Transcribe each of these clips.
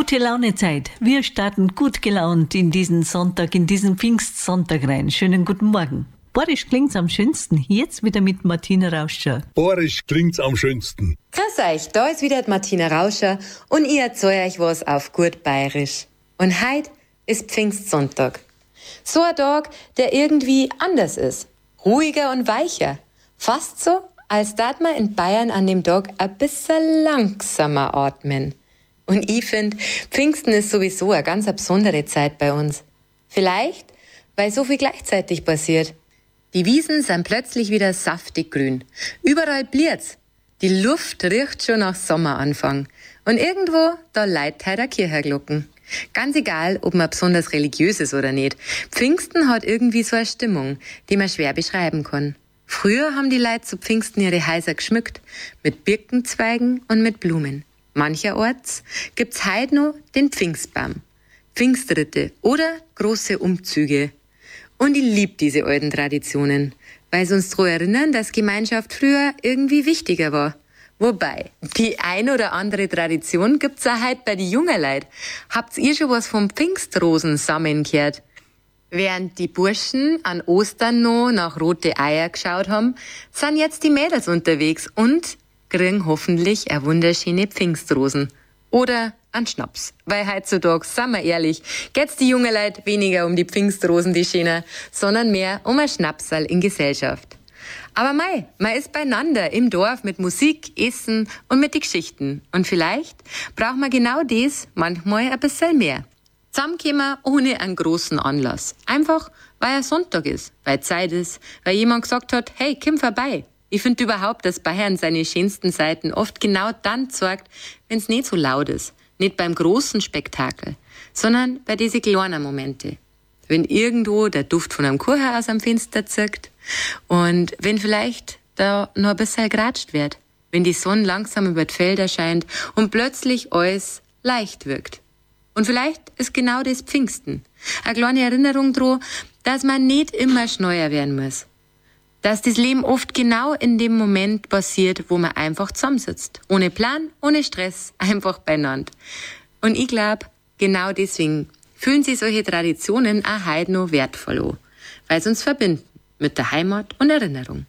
Gute Launezeit. Wir starten gut gelaunt in diesen Sonntag, in diesen Pfingstsonntag rein. Schönen guten Morgen. Borisch klingt's am schönsten. Jetzt wieder mit Martina Rauscher. Borisch klingt's am schönsten. Grüß euch, da ist wieder die Martina Rauscher und ich erzähl euch was auf gut Bayerisch. Und heute ist Pfingstsonntag. So ein Tag, der irgendwie anders ist. Ruhiger und weicher. Fast so, als darf man in Bayern an dem Tag ein bisschen langsamer atmen. Und ich finde, Pfingsten ist sowieso eine ganz besondere Zeit bei uns. Vielleicht, weil so viel gleichzeitig passiert. Die Wiesen sind plötzlich wieder saftig grün. Überall bliert's. Die Luft riecht schon nach Sommeranfang. Und irgendwo, da leitet heute eine Kirchenglocken. Ganz egal, ob man besonders religiös ist oder nicht. Pfingsten hat irgendwie so eine Stimmung, die man schwer beschreiben kann. Früher haben die Leute zu Pfingsten ihre Häuser geschmückt. Mit Birkenzweigen und mit Blumen. Mancherorts gibt's heute noch den Pfingstbaum, Pfingstritte oder große Umzüge. Und ich lieb diese alten Traditionen, weil sie uns daran erinnern, dass Gemeinschaft früher irgendwie wichtiger war. Wobei, die ein oder andere Tradition gibt's auch heute bei den jungen Leuten. Habt ihr schon was vom Pfingstrosensammeln gehört? Während die Burschen an Ostern noch nach rote Eier geschaut haben, sind jetzt die Mädels unterwegs und kriegen hoffentlich eine wunderschöne Pfingstrosen. Oder einen Schnaps. Weil heutzutage, sagen wir ehrlich, geht's die jungen Leute weniger um die Pfingstrosen, die schöner, sondern mehr um ein Schnapsal in Gesellschaft. Aber man ist beieinander im Dorf mit Musik, Essen und mit den Geschichten. Und vielleicht braucht man genau das manchmal ein bisschen mehr. Zusammenkommen ohne einen großen Anlass. Einfach, weil ein Sonntag ist, weil Zeit ist, weil jemand gesagt hat, hey, komm vorbei. Ich finde überhaupt, dass Bayern seine schönsten Seiten oft genau dann zeigt, wenn es nicht so laut ist. Nicht beim großen Spektakel, sondern bei diese kleinen Momente. Wenn irgendwo der Duft von einem Kurhaus am Fenster zirkt und wenn vielleicht da noch ein bisschen geratscht wird. Wenn die Sonne langsam über die Felder scheint und plötzlich alles leicht wirkt. Und vielleicht ist genau das Pfingsten. Eine kleine Erinnerung daran, dass man nicht immer schneuer werden muss. Dass das Leben oft genau in dem Moment passiert, wo man einfach zusammensitzt. Ohne Plan, ohne Stress, einfach beieinander. Und ich glaube, genau deswegen fühlen sich solche Traditionen auch heute noch wertvoll an. Weil sie uns verbinden mit der Heimat und Erinnerung.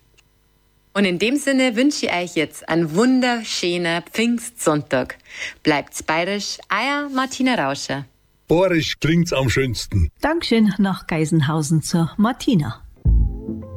Und in dem Sinne wünsche ich euch jetzt einen wunderschönen Pfingstsonntag. Bleibt's bayerisch, euer Martina Rauscher. Borisch klingt's am schönsten. Dankeschön nach Geisenhausen zur Martina.